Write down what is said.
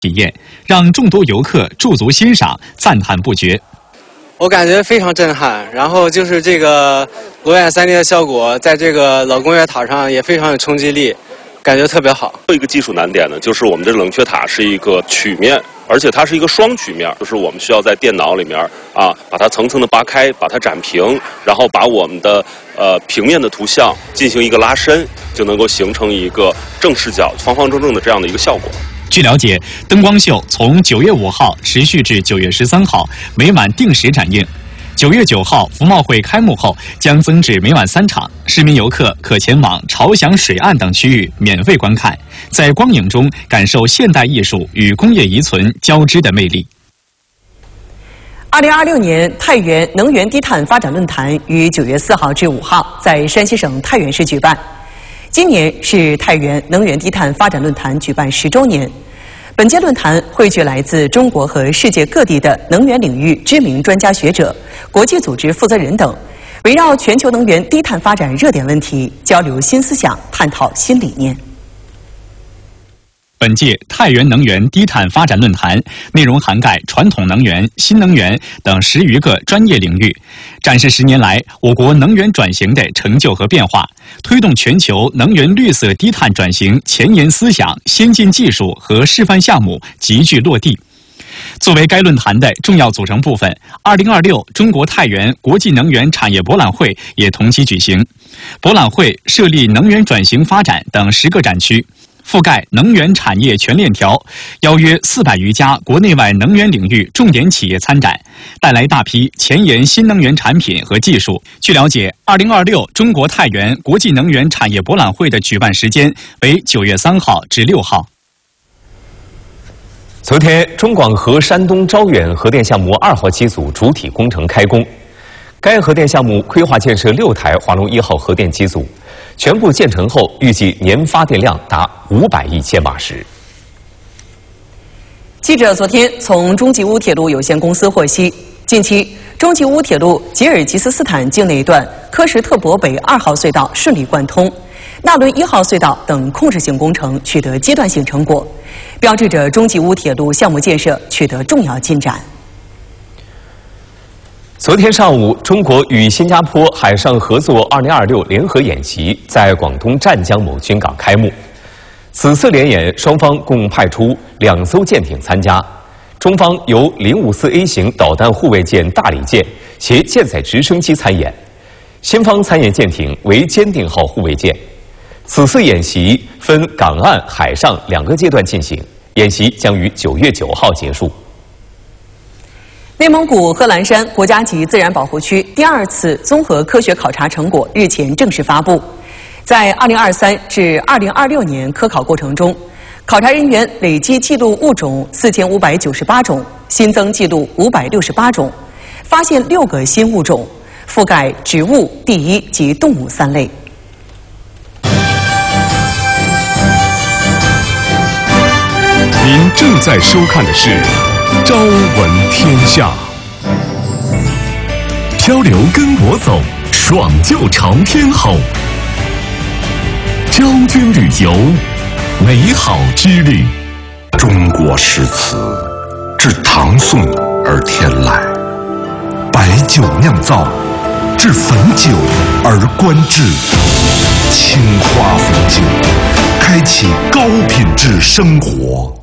体验，让众多游客驻足欣赏，赞叹不绝。 我感觉非常震撼，然后就是这个裸眼 3D 的效果，在这个老工业塔上也非常有冲击力，感觉特别好。 一个技术难点呢，就是我们这冷却塔是一个曲面，而且它是一个双曲面，就是我们需要在电脑里面把它层层的扒开，把它展平，然后把我们的平面的图像进行一个拉伸，就能够形成一个正视角、方方正正的这样的一个效果。 据了解，灯光秀从9月5号持续至9月13号，每晚定时展映。9月9号服贸会开幕后，将增至每晚3场，市民游客可前往朝翔水岸等区域免费观看，在光影中感受现代艺术与工业遗存交织的魅力。 2026年太原能源低碳发展论坛于9月4号至5号在山西省太原市举办。今年是太原能源低碳发展论坛举办10周年。本届论坛汇聚来自中国和世界各地的能源领域知名专家学者、国际组织负责人等，围绕全球能源低碳发展热点问题，交流新思想，探讨新理念。 本届太原能源低碳发展论坛内容涵盖传统能源、新能源等10余个专业领域，展示10年来我国能源转型的成就和变化，推动全球能源绿色低碳转型前沿思想、先进技术和示范项目急剧落地。作为该论坛的重要组成部分，2026中国太原国际能源产业博览会也同期举行。博览会设立能源转型发展等10个展区，覆盖能源产业全链条，邀约400余家国内外能源领域重点企业参展，带来大批前沿新能源产品和技术。据了解，2026中国太原国际能源产业博览会的举办时间为9月3号至6号。 昨天，中广核山东招远核电项目2号机组主体工程开工。该核电项目规划建设6台华龙1号核电机组，全部建成后，预计年发电量达500亿千瓦时。 记者昨天从中吉乌铁路有限公司获悉，近期中吉乌铁路吉尔吉斯斯坦境内段科什特伯北2号隧道顺利贯通，纳伦1号隧道等控制性工程取得阶段性成果，标志着中吉乌铁路项目建设取得重要进展。 昨天上午，中国与新加坡海上合作2026联合演习在广东湛江某军港开幕。此次联演，双方共派出2艘舰艇参加，中方由054A 型导弹护卫舰大理舰携舰载直升机参演，新方参演舰艇为坚定号护卫舰。此次演习分港岸、海上2个阶段进行，演习将于9月9号结束。 内蒙古贺兰山国家级自然保护区第2次综合科学考察成果日前正式发布。在2023至2026年科考过程中，考察人员累计记录物种4598种，新增记录568种，发现6个新物种，覆盖植物、第一及动物3类。 您正在收看的是《朝闻天下》，漂流跟我走，爽就朝天吼。昭君旅游，美好之旅。 中国诗词自唐宋而天来，白酒酿造，至汾酒而观致，青花汾酒，开启高品质生活。